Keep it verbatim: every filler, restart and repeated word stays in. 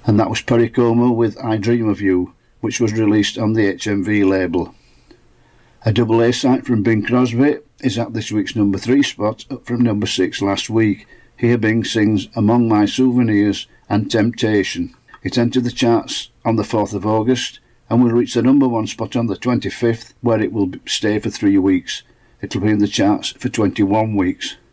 And that was Perry Como with I Dream of You, which was released on the H M V label. A double A side from Bing Crosby is at this week's number three spot, up from number six last week. Here Bing sings Among My Souvenirs and Temptation. It entered the charts on the fourth of August and will reach the number one spot on the twenty-fifth, where it will stay for three weeks. It will be in the charts for twenty-one weeks.